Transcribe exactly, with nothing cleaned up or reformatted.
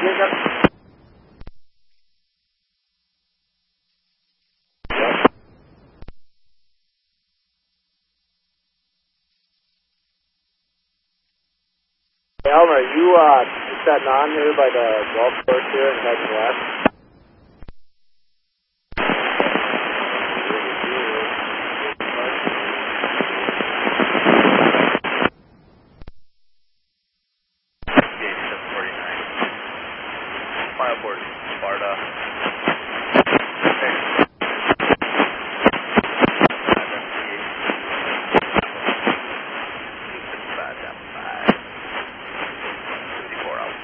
ครับ Elmer, you uh, sitting on here by the golf course here and heading west?